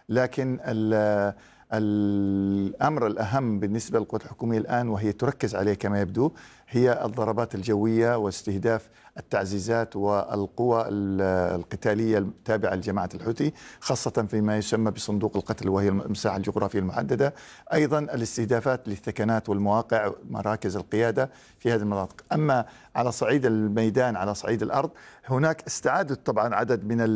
لكن الأمر الأهم بالنسبة للقوات الحكومية الآن، وهي تركز عليه كما يبدو، هي الضربات الجوية واستهداف التعزيزات والقوى القتالية التابعة لجماعة الحوثي، خاصة فيما يسمى بصندوق القتل وهي المساحة الجغرافية المحددة. أيضا الاستهدافات للثكنات والمواقع مراكز القيادة في هذه المناطق. أما على صعيد الميدان، على صعيد الأرض، هناك استعادت طبعا عدد من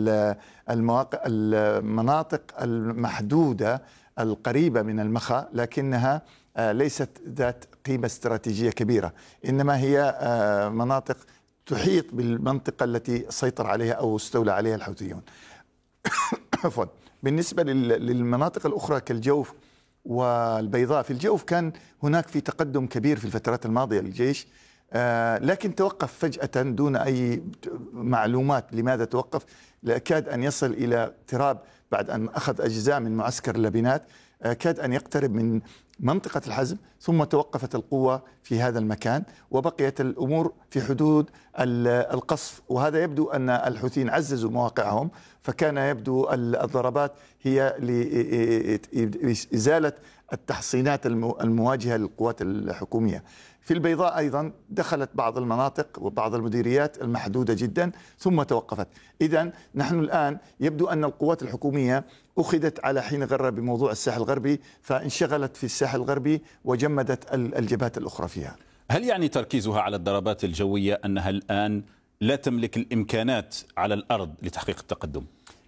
المناطق المحدودة القريبة من المخا، لكنها ليست ذات قيمة استراتيجية كبيرة، إنما هي مناطق تحيط بالمنطقة التي سيطر عليها أو استولى عليها الحوثيون. عفوا. بالنسبة للمناطق الأخرى كالجوف والبيضاء، في الجوف كان هناك في تقدم كبير في الفترات الماضية للجيش، لكن توقف فجأة دون أي معلومات لماذا توقف. كاد أن يصل إلى اضطراب بعد أن أخذ أجزاء من معسكر اللبنات، كاد أن يقترب من منطقة الحزم، ثم توقفت القوة في هذا المكان وبقيت الأمور في حدود القصف. وهذا يبدو أن الحوثيين عززوا مواقعهم، فكان يبدو الضربات هي لإزالة التحصينات المواجهة للقوات الحكومية. في البيضاء أيضا دخلت بعض المناطق وبعض المديريات المحدودة جدا ثم توقفت. إذن نحن الآن يبدو أن القوات الحكومية أخذت على حين غرة بموضوع الساحل الغربي، فانشغلت في الساحل الغربي وجمدت الجبهات الأخرى فيها. هل يعني تركيزها على الضربات الجوية أنها الآن لا تملك الإمكانات على الأرض لتحقيق التقدم؟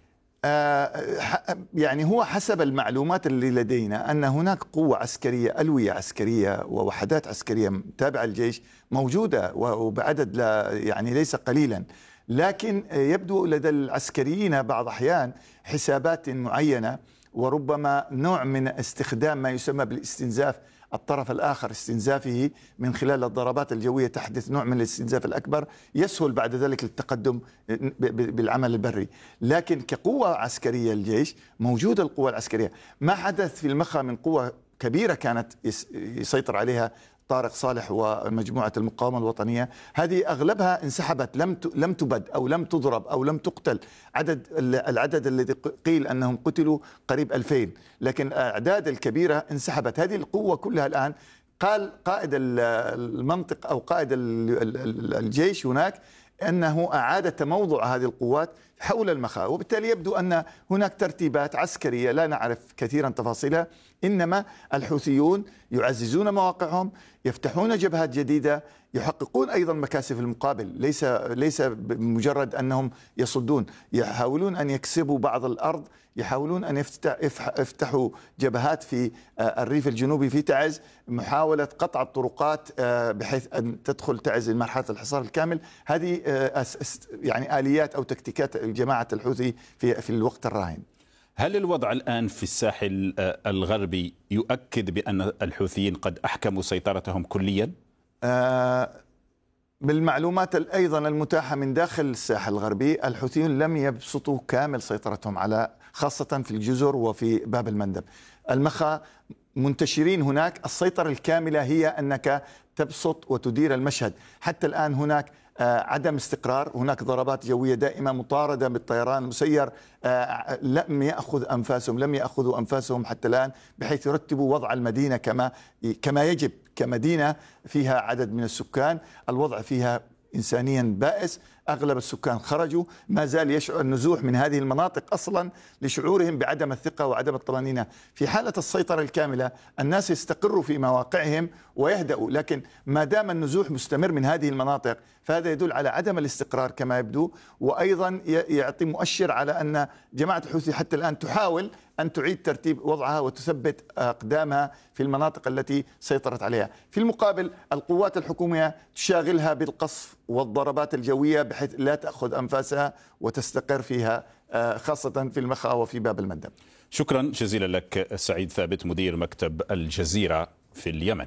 يعني هو حسب المعلومات اللي لدينا أن هناك قوة عسكرية، ألوية عسكرية ووحدات عسكرية تابعة للجيش موجودة وبعدد يعني ليس قليلا، لكن يبدو لدى العسكريين بعض أحيان حسابات معينة، وربما نوع من استخدام ما يسمى بالاستنزاف الطرف الآخر، استنزافه من خلال الضربات الجوية تحدث نوع من الاستنزاف الأكبر، يسهل بعد ذلك التقدم بالعمل البري. لكن كقوة عسكرية الجيش موجودة القوة العسكرية. ما حدث في المخا من قوة كبيرة كانت يسيطر عليها طارق صالح ومجموعة المقاومة الوطنية، هذه أغلبها انسحبت، لم تبد أو لم تضرب أو لم تقتل. العدد الذي قيل أنهم قتلوا قريب 2000، لكن الأعداد الكبيرة انسحبت. هذه القوة كلها الآن قال قائد المنطق أو قائد الجيش هناك أنه أعاد تموضع هذه القوات حول المخا، وبالتالي يبدو أن هناك ترتيبات عسكرية لا نعرف كثيرا تفاصيلها، إنما الحوثيون يعززون مواقعهم، يفتحون جبهات جديدة، يحققون أيضا مكاسب المقابل، ليس بمجرد أنهم يصدون، يحاولون أن يكسبوا بعض الأرض، يحاولون أن يفتحوا جبهات في الريف الجنوبي في تعز، محاولة قطع الطرقات بحيث أن تدخل تعز لمرحلة الحصار الكامل. هذه يعني آليات أو تكتيكات جماعة الحوثي في الوقت الراهن. هل الوضع الآن في الساحل الغربي يؤكد بأن الحوثيين قد أحكموا سيطرتهم كليا؟ بالمعلومات أيضا المتاحة من داخل الساحل الغربي، الحوثيون لم يبسطوا كامل سيطرتهم على، خاصة في الجزر وفي باب المندب. المخا منتشرين هناك، السيطرة الكاملة هي أنك تبسط وتدير المشهد. حتى الآن هناك عدم استقرار، هناك ضربات جوية دائمة، مطاردة بالطيران المسير، لم يأخذوا أنفاسهم حتى الآن بحيث يرتبوا وضع المدينة كما يجب، كمدينة فيها عدد من السكان، الوضع فيها إنسانيا بائس، أغلب السكان خرجوا، ما زال يشعر النزوح من هذه المناطق أصلا لشعورهم بعدم الثقة وعدم الطمأنينة. في حالة السيطرة الكاملة الناس يستقروا في مواقعهم ويهدأوا، لكن ما دام النزوح مستمر من هذه المناطق فهذا يدل على عدم الاستقرار كما يبدو، وأيضا يعطي مؤشر على أن جماعة الحوثي حتى الآن تحاول أن تعيد ترتيب وضعها وتثبت أقدامها في المناطق التي سيطرت عليها. في المقابل القوات الحكومية تشاغلها بالقصف والضربات الجوية بحيث لا تأخذ أنفاسها وتستقر فيها، خاصة في المخا وفي باب المندب. شكرا جزيلا لك سعيد ثابت، مدير مكتب الجزيرة في اليمن.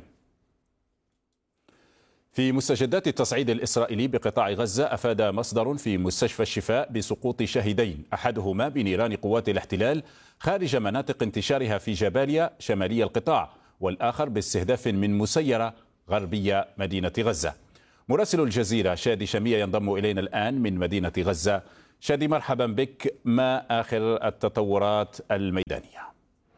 في مستجدات التصعيد الإسرائيلي بقطاع غزة، أفاد مصدر في مستشفى الشفاء بسقوط شاهدين، أحدهما بنيران قوات الاحتلال خارج مناطق انتشارها في جباليا شمالي القطاع، والآخر باستهداف من مسيرة غربية مدينة غزة. مراسل الجزيرة شادي شمية ينضم إلينا الآن من مدينة غزة. شادي مرحبا بك، ما آخر التطورات الميدانية؟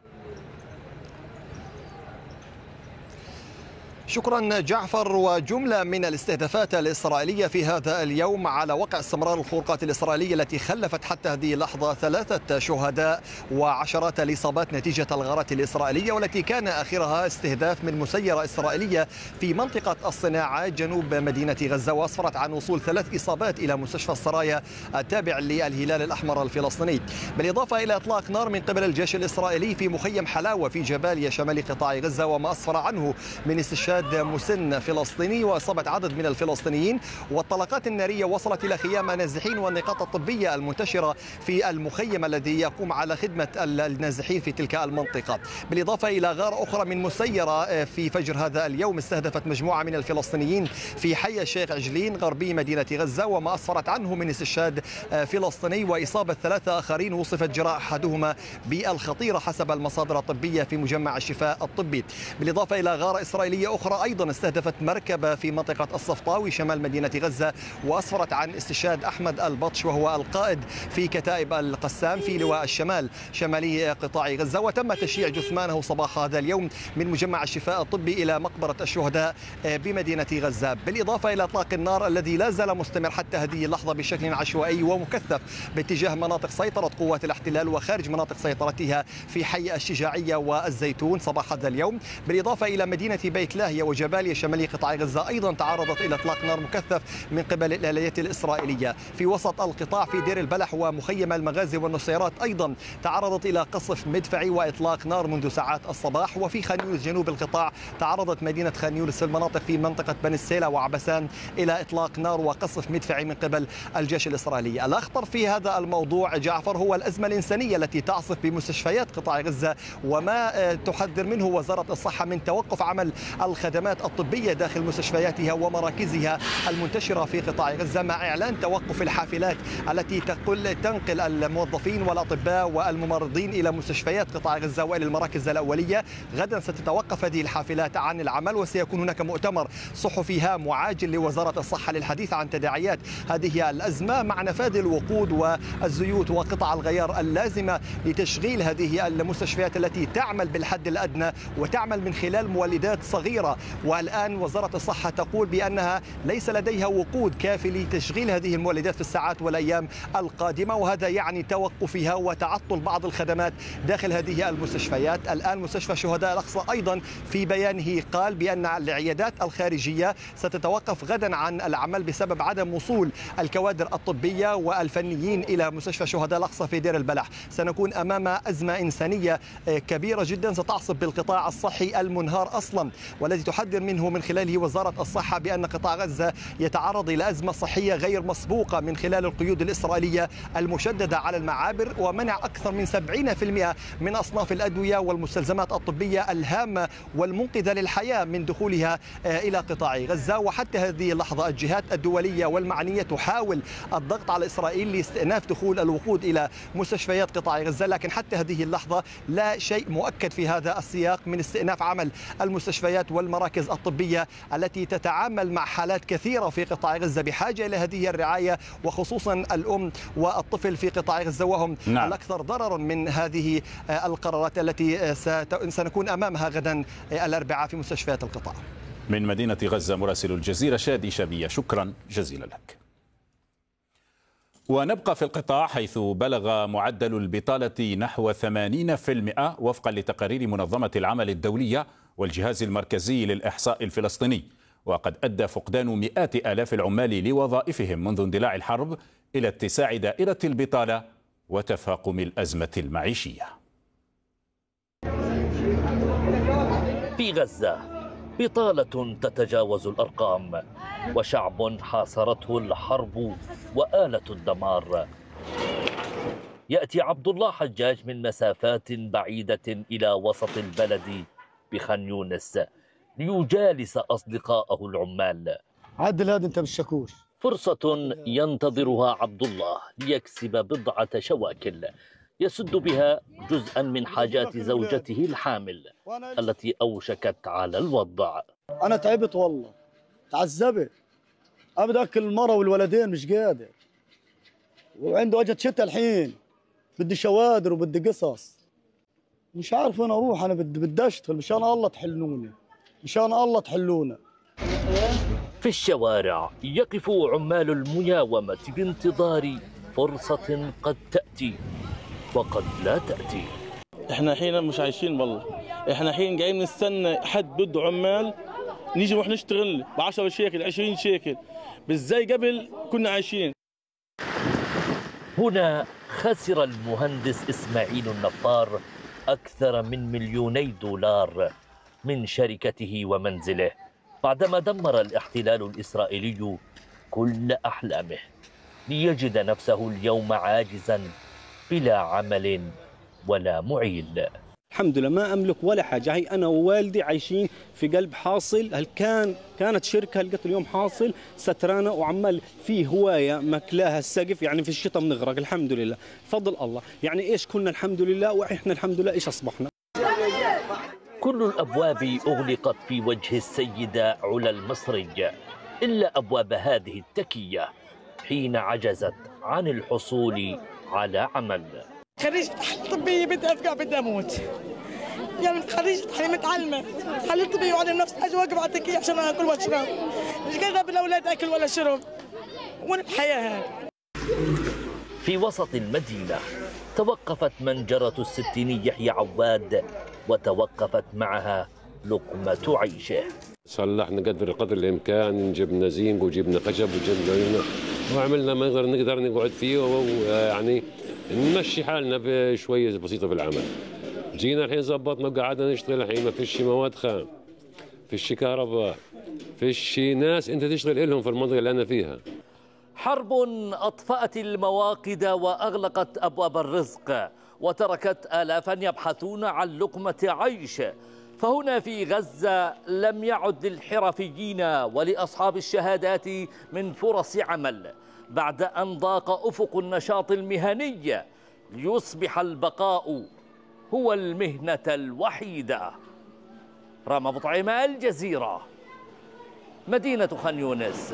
شكرا جعفر. وجملة من الاستهدافات الإسرائيلية في هذا اليوم على وقع استمرار الخروقات الإسرائيلية التي خلفت حتى هذه اللحظة 3 شهداء وعشرات الإصابات نتيجة الغارات الإسرائيلية، والتي كان آخرها استهداف من مسيرة إسرائيلية في منطقة الصناعات جنوب مدينة غزة، وأسفرت عن وصول 3 إصابات إلى مستشفى السرايا التابع للهلال الأحمر الفلسطيني، بالإضافة إلى إطلاق نار من قبل الجيش الإسرائيلي في مخيم حلاوة في جباليا شمال قطاع غزة، وما أسفر عنه من استشهاد مسن فلسطيني وإصابة عدد من الفلسطينيين. والطلقات النارية وصلت إلى خيام النازحين والنقاط الطبية المنتشرة في المخيم الذي يقوم على خدمة النازحين في تلك المنطقة، بالإضافة إلى غارة أخرى من مسيرة في فجر هذا اليوم استهدفت مجموعة من الفلسطينيين في حي الشيخ عجلين غربي مدينة غزة، وما أسفرت عنه من استشهاد فلسطيني وإصابة 3 آخرين وصفت جراح أحدهما بالخطيرة حسب المصادر الطبية في مجمع الشفاء الطبي. بالإضافة إلى غارة إسرائيلية أخرى أيضا استهدفت مركبة في منطقة الصفطاوي شمال مدينة غزة، وأسفرت عن استشهاد أحمد البطش وهو القائد في كتائب القسام في لواء الشمال شمالي قطاع غزة، وتم تشييع جثمانه صباح هذا اليوم من مجمع الشفاء الطبي إلى مقبرة الشهداء بمدينة غزة، بالإضافة إلى إطلاق النار الذي لا زال مستمر حتى هذه اللحظة بشكل عشوائي ومكثف باتجاه مناطق سيطرة قوات الاحتلال وخارج مناطق سيطرتها في حي الشجاعية والزيتون صباح هذا اليوم، بالإضافة إلى مدينة بيت لاهيا وجباليا شمالي قطاع غزة أيضا تعرضت إلى إطلاق نار مكثف من قبل الآليات الإسرائيلية. في وسط القطاع في دير البلح ومخيم المغازي والنصيرات أيضا تعرضت إلى قصف مدفعي وإطلاق نار منذ ساعات الصباح. وفي خان يونس جنوب القطاع تعرضت مدينة خان يونس في المناطق في منطقة بني السيلة وعبسان إلى إطلاق نار وقصف مدفعي من قبل الجيش الإسرائيلي. الأخطر في هذا الموضوع جعفر هو الأزمة الإنسانية التي تعصف بمستشفيات قطاع غزة، وما تحذر منه وزارة الصحة من توقف عمل الخدمات الطبية داخل مستشفياتها ومراكزها المنتشرة في قطاع غزة، مع إعلان توقف الحافلات التي تنقل الموظفين والأطباء والممرضين إلى مستشفيات قطاع غزة وإلى المراكز الأولية. غدا ستتوقف هذه الحافلات عن العمل، وسيكون هناك مؤتمر صحفي هام وعاجل لوزارة الصحة للحديث عن تداعيات هذه الأزمة مع نفاذ الوقود والزيوت وقطع الغيار اللازمة لتشغيل هذه المستشفيات التي تعمل بالحد الأدنى وتعمل من خلال مولدات صغيرة. والآن وزارة الصحة تقول بأنها ليس لديها وقود كافي لتشغيل هذه المولدات في الساعات والأيام القادمة، وهذا يعني توقفها وتعطل بعض الخدمات داخل هذه المستشفيات. الآن مستشفى شهداء الأقصى أيضا في بيانه قال بأن العيادات الخارجية ستتوقف غدا عن العمل بسبب عدم وصول الكوادر الطبية والفنيين إلى مستشفى شهداء الأقصى في دير البلح. سنكون أمام أزمة إنسانية كبيرة جدا ستعصف بالقطاع الصحي المنهار أصلا، والذي تحذر منه من خلاله وزارة الصحة بأن قطاع غزة يتعرض إلى أزمة صحية غير مسبوقة من خلال القيود الإسرائيلية المشددة على المعابر ومنع أكثر من 70% من أصناف الأدوية والمستلزمات الطبية الهامة والمنقذة للحياة من دخولها إلى قطاع غزة. وحتى هذه اللحظة الجهات الدولية والمعنية تحاول الضغط على إسرائيل لاستئناف دخول الوقود إلى مستشفيات قطاع غزة، لكن حتى هذه اللحظة لا شيء مؤكد في هذا السياق من استئناف عمل المستشفيات والمراكز الطبية التي تتعامل مع حالات كثيرة في قطاع غزة بحاجة إلى هذه الرعاية، وخصوصا الأم والطفل في قطاع غزة وهم الأكثر ضررا من هذه القرارات التي سنكون أمامها غدا الأربعاء في مستشفيات القطاع. من مدينة غزة مراسل الجزيرة شادي شبية، شكرا جزيلا لك. ونبقى في القطاع حيث بلغ معدل البطالة نحو 80% وفقا لتقارير منظمة العمل الدولية والجهاز المركزي للإحصاء الفلسطيني، وقد أدى فقدان مئات آلاف العمال لوظائفهم منذ اندلاع الحرب إلى اتساع دائرة البطالة وتفاقم الأزمة المعيشية. في غزة بطالة تتجاوز الأرقام، وشعب حاصرته الحرب وآلة الدمار. يأتي عبد الله حجاج من مسافات بعيدة إلى وسط البلد بخان يونس ليجالس أصدقائه العمال. عدل هذا أنت بالشكوش. فرصة ينتظرها عبد الله ليكسب بضعة شواكل يسد بها جزءا من حاجات زوجته الحامل التي أوشكت على الوضع. أنا تعبت والله، تعذبت، أبدا أكل المرة والولدين مش قادر، وعنده وجهة شتاء الحين، بدي شوادر وبدي قصص، مش عارف وين اروح. انا بدي اشتغل مشان الله تحلوني، مشان الله تحلونا. في الشوارع يقف عمال المياومة بانتظار فرصة قد تأتي وقد لا تأتي. احنا الحين مش عايشين والله، احنا الحين قاعدين نستنى حد بده عمال نيجي نروح نشتغل ب 10 شيكل 20 شيكل، بالزي قبل كنا عايشين. هنا خسر المهندس إسماعيل النفار أكثر من $2,000,000 من شركته ومنزله بعدما دمر الاحتلال الإسرائيلي كل أحلامه، ليجد نفسه اليوم عاجزا بلا عمل ولا معيل. الحمد لله ما أملك ولا حاجة، هي أنا ووالدي عايشين في قلب حاصل. كانت شركة لقيت اليوم حاصل سترانة وعمال فيه هواية مكلاها السقف، يعني في الشتاء بنغرق. الحمد لله فضل الله، يعني إيش كنا الحمد لله وإحنا الحمد لله إيش أصبحنا. كل الأبواب أغلقت في وجه السيدة علا المصري إلا أبواب هذه التكية حين عجزت عن الحصول على عمل. خريجة تحليل طبية بدي أفقع بدي أموت، يعني خريجة تحليل متعلمة تحليل طبية وعلى نفس أجي واقف على التكية عشان آكل وأشرب، مش قادرة بالأولاد أكل ولا شرب، وين الحياة هاي؟ في وسط المدينة توقفت منجرة الستيني يحيى عواد وتوقفت معها لقمة عيشه. صلحنا قدر الإمكان، جبنا زينق وجبنا خشب وجبنا وعملنا ما نقدر نقعد فيه، ويعني نمشي حالنا بشوية بسيطة في العمل. جينا الحين زبطنا وقعدنا نشتغل. الحين ما فيش مواد خام، فيش كهرباء، فيش ناس انت تشتغل لهم في المنطقة اللي أنا فيها. حرب أطفأت المواقد وأغلقت أبواب الرزق وتركت آلافا يبحثون عن لقمة عيش. فهنا في غزة لم يعد للحرفيين ولأصحاب الشهادات من فرص عمل بعد أن ضاق أفق النشاط المهني ليصبح البقاء هو المهنة الوحيدة. رام بطعيمة، الجزيرة، مدينة خان يونس.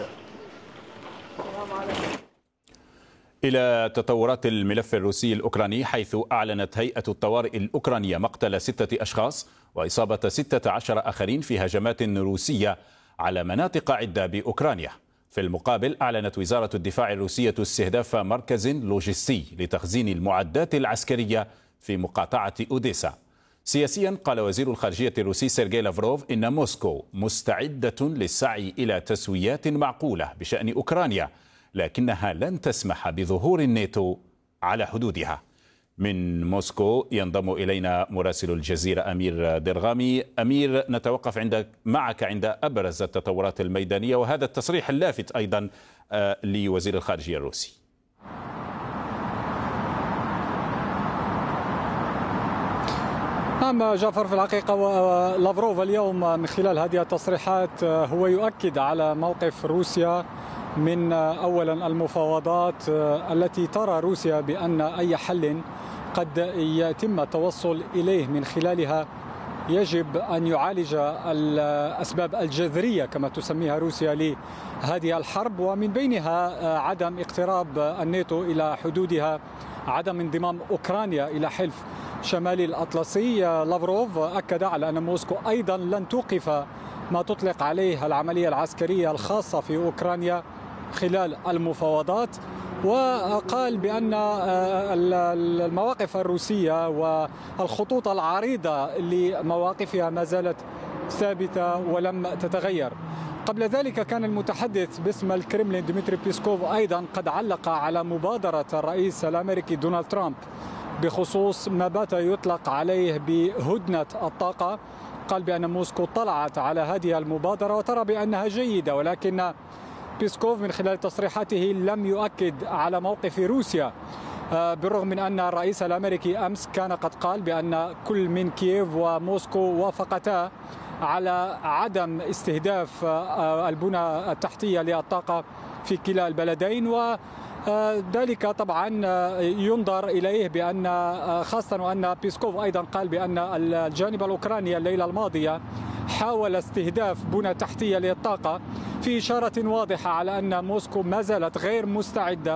إلى تطورات الملف الروسي الأوكراني، حيث أعلنت هيئة الطوارئ الأوكرانية مقتل 6 أشخاص وإصابة 16 آخرين في هجمات روسية على مناطق عدة بأوكرانيا. في المقابل أعلنت وزارة الدفاع الروسية استهداف مركز لوجستي لتخزين المعدات العسكرية في مقاطعة أوديسا. سياسيا، قال وزير الخارجية الروسي سيرجي لافروف إن موسكو مستعدة للسعي إلى تسويات معقولة بشأن أوكرانيا، لكنها لن تسمح بظهور الناتو على حدودها. من موسكو ينضم إلينا مراسل الجزيرة أمير درغامي. أمير، نتوقف معك عند أبرز التطورات الميدانية وهذا التصريح اللافت أيضا لوزير الخارجية الروسي. نعم جعفر، في الحقيقة لافروف اليوم من خلال هذه التصريحات هو يؤكد على موقف روسيا من أولا المفاوضات التي ترى روسيا بأن أي حل قد يتم التوصل إليه من خلالها يجب أن يعالج الأسباب الجذرية كما تسميها روسيا لهذه الحرب، ومن بينها عدم اقتراب الناتو إلى حدودها، عدم انضمام أوكرانيا إلى حلف شمالي الأطلسي. لافروف أكد على أن موسكو أيضا لن توقف ما تطلق عليه العملية العسكرية الخاصة في أوكرانيا خلال المفاوضات، وقال بأن المواقف الروسية والخطوط العريضة لمواقفها ما زالت ثابتة ولم تتغير. قبل ذلك كان المتحدث باسم الكرملين ديمتري بيسكوف أيضا قد علق على مبادرة الرئيس الأمريكي دونالد ترامب بخصوص ما بات يطلق عليه بهدنة الطاقة. قال بأن موسكو طلعت على هذه المبادرة وترى بأنها جيدة، ولكن بيسكوف من خلال تصريحاته لم يؤكد على موقف روسيا، بالرغم من أن الرئيس الأمريكي أمس كان قد قال بأن كل من كييف وموسكو وافقتا على عدم استهداف البنى التحتية للطاقة في كلا البلدين، وذلك طبعا ينظر إليه بأن خاصة وأن بيسكوف أيضا قال بأن الجانب الأوكراني الليلة الماضية حاول استهداف بنى تحتية للطاقة، في إشارة واضحة على أن موسكو ما زالت غير مستعدة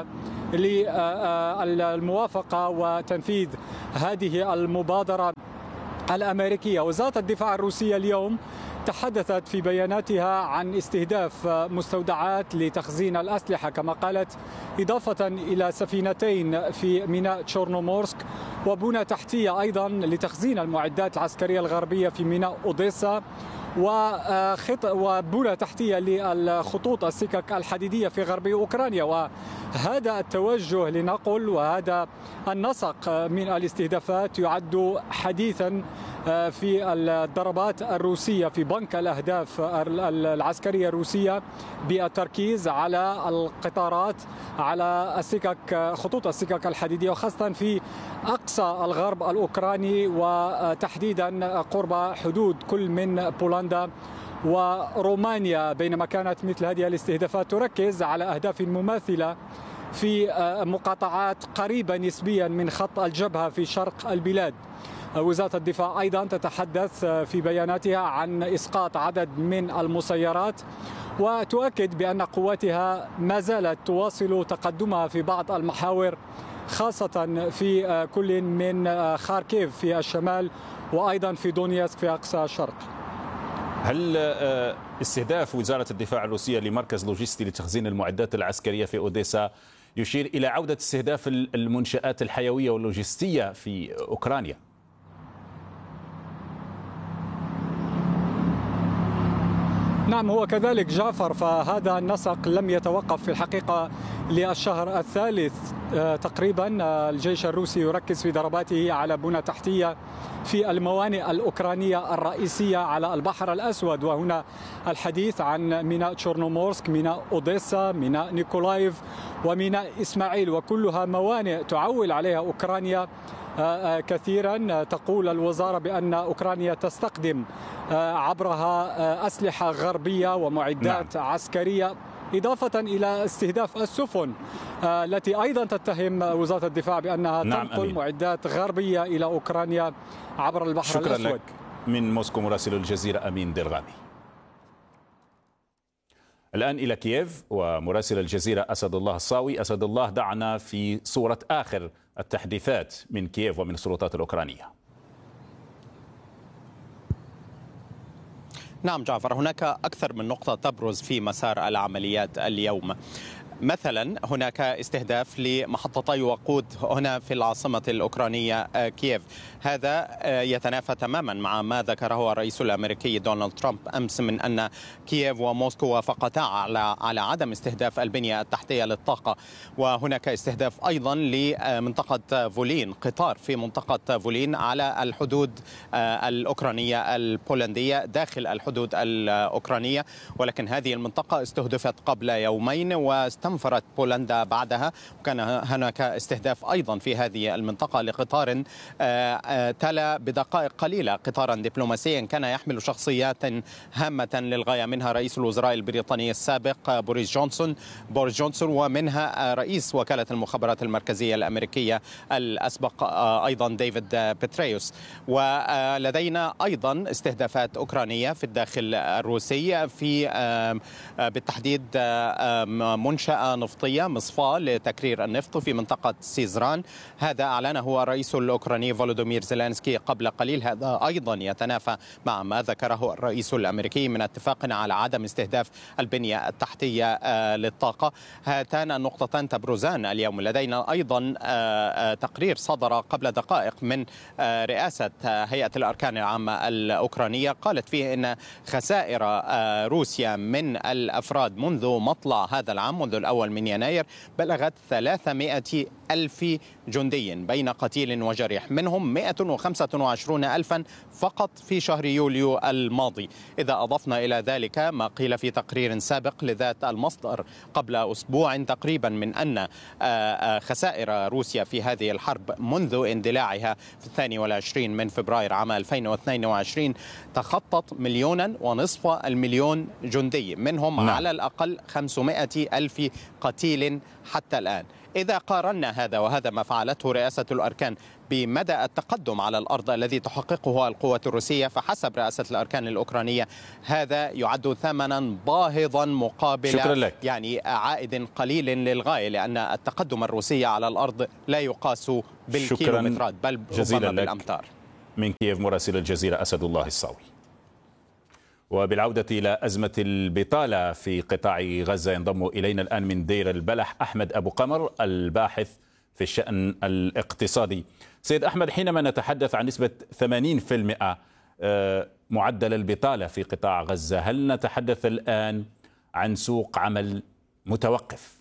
للموافقة وتنفيذ هذه المبادرة الأمريكية. وزارة الدفاع الروسية اليوم تحدثت في بياناتها عن استهداف مستودعات لتخزين الأسلحة كما قالت، إضافة إلى سفينتين في ميناء تشورنومورسك وبنى تحتية أيضا لتخزين المعدات العسكرية الغربية في ميناء أوديسا وبنى تحتية للخطوط السكك الحديدية في غرب أوكرانيا. وهذا التوجه لنقل وهذا النسق من الاستهدافات يعد حديثا في الضربات الروسية في بنك الأهداف العسكرية الروسية بالتركيز على القطارات، على السكك، خطوط السكك الحديدية، وخاصة في أقصى الغرب الأوكراني وتحديدا قرب حدود كل من بولندا ورومانيا. بينما كانت مثل هذه الاستهدافات تركز على أهداف مماثلة في مقاطعات قريبة نسبيا من خط الجبهة في شرق البلاد. وزارة الدفاع أيضا تتحدث في بياناتها عن إسقاط عدد من المسيرات وتؤكد بأن قواتها ما زالت تواصل تقدمها في بعض المحاور، خاصة في كل من خاركيف في الشمال وأيضا في دونيسك في أقصى الشرق. هل استهداف وزارة الدفاع الروسية لمركز لوجستي لتخزين المعدات العسكرية في أوديسا يشير إلى عودة استهداف المنشآت الحيوية واللوجستية في أوكرانيا؟ نعم هو كذلك جعفر، فهذا النسق لم يتوقف في الحقيقة للشهر الثالث تقريبا. الجيش الروسي يركز في ضرباته على بنى تحتية في الموانئ الأوكرانية الرئيسية على البحر الأسود، وهنا الحديث عن ميناء تشورنومورسك، ميناء أوديسا، ميناء نيكولايف وميناء إسماعيل، وكلها موانئ تعول عليها أوكرانيا كثيرا. تقول الوزارة بأن أوكرانيا تستخدم عبرها أسلحة غربية ومعدات عسكرية، إضافة إلى استهداف السفن التي أيضا تتهم وزارة الدفاع بأنها تنقل معدات غربية إلى أوكرانيا عبر البحر الأسود. شكرا لك من موسكو مراسل الجزيرة أمين درغامي. الآن إلى كييف ومراسل الجزيرة أسد الله الصاوي. أسد الله، دعنا في صورة آخر التحديثات من كييف ومن السلطات الأوكرانية. نعم جعفر، هناك أكثر من نقطة تبرز في مسار العمليات اليوم. مثلا هناك استهداف لمحطتي وقود هنا في العاصمة الأوكرانية كييف. هذا يتنافى تماما مع ما ذكره الرئيس الأمريكي دونالد ترامب أمس من أن كييف وموسكو وافقتا على عدم استهداف البنية التحتية للطاقة. وهناك استهداف أيضا لمنطقة فولين، قطار في منطقة فولين على الحدود الأوكرانية البولندية داخل الحدود الأوكرانية، ولكن هذه المنطقة استهدفت قبل يومين واستنفرت بولندا بعدها. وكان هناك استهداف أيضا في هذه المنطقة لقطار تلا بدقائق قليلة قطارا دبلوماسيا كان يحمل شخصيات هامة للغاية، منها رئيس الوزراء البريطاني السابق بوريس جونسون ومنها رئيس وكالة المخابرات المركزية الأمريكية الأسبق أيضا ديفيد بيتريوس. ولدينا أيضا استهدافات أوكرانية في الداخل الروسي، في بالتحديد منشأة نفطية، مصفاة لتكرير النفط في منطقة سيزران. هذا أعلنه الرئيس الأوكراني فولودومير زيلينسكي قبل قليل. هذا أيضا يتنافى مع ما ذكره الرئيس الأمريكي من اتفاق على عدم استهداف البنية التحتية للطاقة. هاتان النقطتان تبرزان اليوم. لدينا أيضا تقرير صدر قبل دقائق من رئاسة هيئة الأركان العامة الأوكرانية، قالت فيه أن خسائر روسيا من الأفراد منذ مطلع هذا العام، منذ الأول من يناير، بلغت 300,000 جندي بين قتيل وجريح، منهم 125,000 فقط في شهر يوليو الماضي. إذا أضفنا إلى ذلك ما قيل في تقرير سابق لذات المصدر قبل أسبوع تقريبا من أن خسائر روسيا في هذه الحرب منذ اندلاعها في 22 من فبراير عام 2022 تخطت 1.5 مليون جندي، منهم على الأقل 500,000 قتيل حتى الآن. إذا قارنا هذا وهذا ما فعلته رئاسة الأركان بمدى التقدم على الأرض الذي تحققه القوة الروسية، فحسب رئاسة الأركان الأوكرانية هذا يعد ثمنا باهظا مقابل يعني عائد قليل للغاية، لأن التقدم الروسي على الأرض لا يقاس بالكيلومترات بل ربما بالأمتار. من كييف مراسل الجزيرة أسد الله الصاوي. وبالعودة إلى أزمة البطالة في قطاع غزة ينضم إلينا الآن من دير البلح أحمد أبو قمر الباحث في الشأن الاقتصادي. سيد أحمد، حينما نتحدث عن نسبة 80% معدل البطالة في قطاع غزة، هل نتحدث الآن عن سوق عمل متوقف؟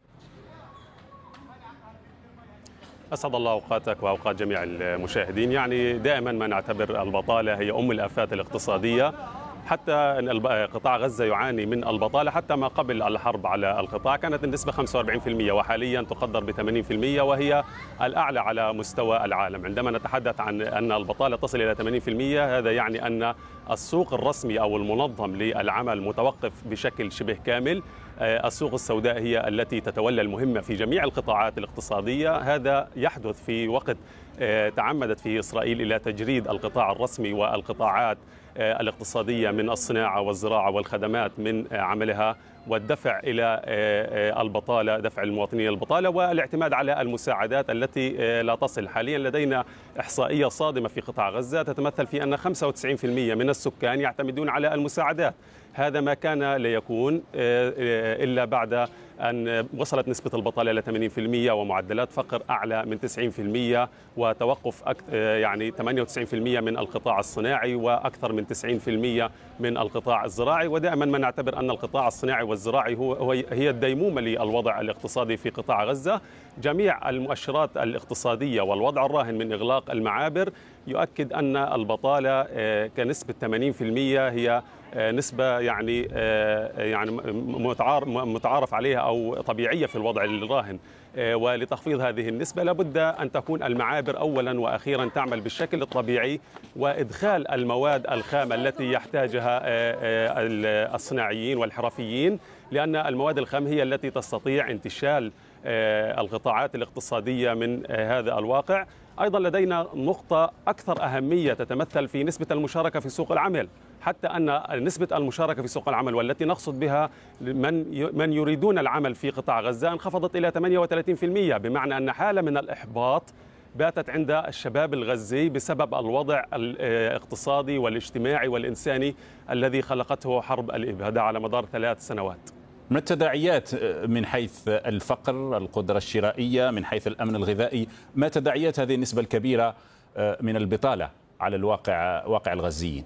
أسعد الله أوقاتك وأوقات جميع المشاهدين. يعني دائما ما نعتبر البطالة هي أم الآفات الاقتصادية، حتى قطاع غزة يعاني من البطالة. حتى ما قبل الحرب على القطاع كانت النسبة 45%، وحاليا تقدر ب 80%، وهي الأعلى على مستوى العالم. عندما نتحدث عن أن البطالة تصل إلى 80%، هذا يعني أن السوق الرسمي أو المنظم للعمل متوقف بشكل شبه كامل. السوق السوداء هي التي تتولى المهمة في جميع القطاعات الاقتصادية. هذا يحدث في وقت تعمدت فيه إسرائيل إلى تجريد القطاع الرسمي والقطاعات الاقتصادية من الصناعة والزراعة والخدمات من عملها، والدفع إلى البطالة، دفع المواطنين البطالة، والاعتماد على المساعدات التي لا تصل. حاليا لدينا إحصائية صادمة في قطاع غزة تتمثل في أن 95% من السكان يعتمدون على المساعدات. هذا ما كان ليكون إلا بعد أن وصلت نسبة البطالة إلى 80% ومعدلات فقر أعلى من 90%، وتوقف يعني 98% من القطاع الصناعي وأكثر من 90% من القطاع الزراعي. ودائما ما نعتبر أن القطاع الصناعي والزراعي هي الديمومة للوضع الاقتصادي في قطاع غزة. جميع المؤشرات الاقتصادية والوضع الراهن من إغلاق المعابر يؤكد أن البطالة كنسبة 80% هي نسبة يعني متعارف عليها أو طبيعية في الوضع الراهن. ولتخفيض هذه النسبة لابد أن تكون المعابر أولا وأخيرا تعمل بالشكل الطبيعي، وإدخال المواد الخام التي يحتاجها الصناعيين والحرفيين، لأن المواد الخام هي التي تستطيع انتشال القطاعات الاقتصادية من هذا الواقع. أيضا لدينا نقطة أكثر أهمية تتمثل في نسبة المشاركة في سوق العمل، حتى أن نسبة المشاركة في سوق العمل والتي نقصد بها من يريدون العمل في قطاع غزة انخفضت إلى 38%، بمعنى أن حالة من الإحباط باتت عند الشباب الغزي بسبب الوضع الاقتصادي والاجتماعي والإنساني الذي خلقته حرب الإبادة على مدار 3 سنوات. ما التداعيات من حيث الفقر، القدرة الشرائية، من حيث الأمن الغذائي؟ ما تداعيات هذه النسبة الكبيرة من البطالة على واقع الغزيين؟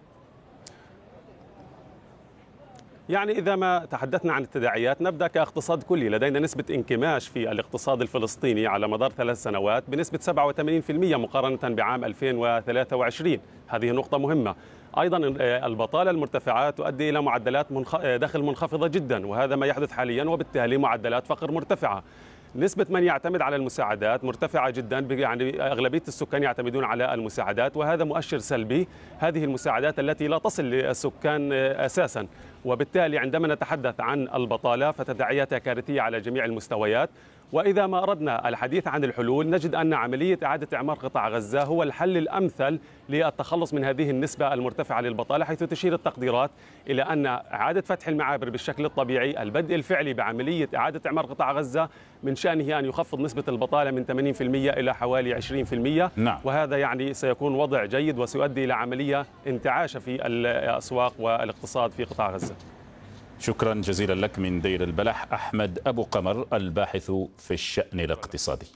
يعني إذا ما تحدثنا عن التداعيات نبدأ كاقتصاد كلي. لدينا نسبة انكماش في الاقتصاد الفلسطيني على مدار 3 سنوات بنسبة 87% مقارنة بعام 2023. هذه نقطة مهمة. أيضا البطالة المرتفعة تؤدي إلى معدلات دخل منخفضة جدا، وهذا ما يحدث حاليا، وبالتالي معدلات فقر مرتفعة. نسبة من يعتمد على المساعدات مرتفعة جدا، يعني أغلبية السكان يعتمدون على المساعدات، وهذا مؤشر سلبي. هذه المساعدات التي لا تصل للسكان أساسا، وبالتالي عندما نتحدث عن البطالة فتداعياتها كارثية على جميع المستويات. وإذا ما أردنا الحديث عن الحلول نجد أن عملية إعادة إعمار قطاع غزة هو الحل الأمثل للتخلص من هذه النسبة المرتفعة للبطالة، حيث تشير التقديرات إلى أن إعادة فتح المعابر بالشكل الطبيعي، البدء الفعلي بعملية إعادة إعمار قطاع غزة، من شأنه أن يخفض نسبة البطالة من 80% إلى حوالي 20%. نعم. وهذا يعني سيكون وضع جيد وسيؤدي إلى عملية انتعاش في الأسواق والاقتصاد في قطاع غزة. شكرا جزيلا لك من دير البلح أحمد أبو قمر الباحث في الشأن الاقتصادي.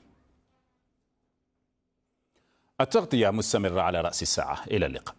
التغطية مستمرة على رأس الساعة. إلى اللقاء.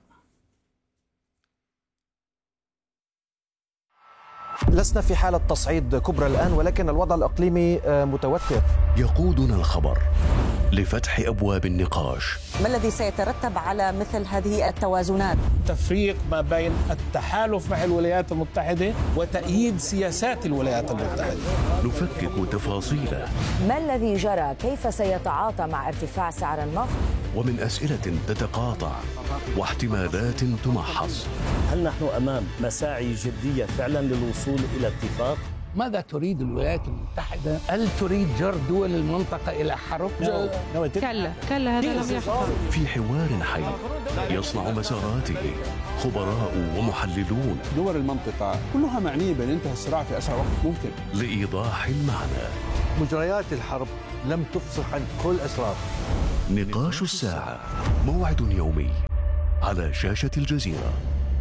لسنا في حالة تصعيد كبرى الآن، ولكن الوضع الإقليمي متوتر. يقودنا الخبر لفتح أبواب النقاش. ما الذي سيترتب على مثل هذه التوازنات؟ تفريق ما بين التحالف مع الولايات المتحدة وتأييد سياسات الولايات المتحدة. نفكك تفاصيله. ما الذي جرى؟ كيف سيتعاطى مع ارتفاع سعر النفط؟ ومن أسئلة تتقاطع واحتمالات تمحص. هل نحن أمام مساعي جدية فعلا للوصول إلى اتفاق؟ ماذا تريد الولايات المتحدة؟ هل تريد جر دول المنطقة إلى حرب؟ كلا هذا لم يحصل. في حوار حي يصنع مساراته خبراء ومحللون. دول المنطقة كلها معنية بأن ينتهي الصراع في أسرع وقت ممكن. لإيضاح المعنى. مجريات الحرب لم تفصح عن كل أسرار. نقاش الساعة، موعد يومي على شاشة الجزيرة.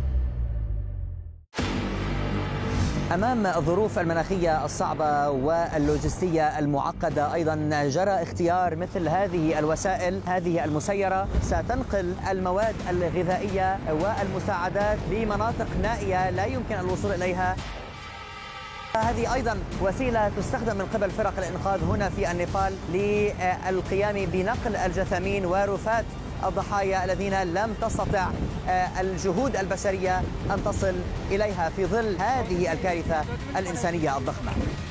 أمام الظروف المناخية الصعبة واللوجستية المعقدة أيضا جرى اختيار مثل هذه الوسائل، هذه المسيرة ستنقل المواد الغذائية والمساعدات لمناطق نائية لا يمكن الوصول إليها. هذه أيضا وسيلة تستخدم من قبل فرق الإنقاذ هنا في النيبال للقيام بنقل الجثامين ورفات الضحايا الذين لم تستطع الجهود البشرية أن تصل إليها في ظل هذه الكارثة الإنسانية الضخمة.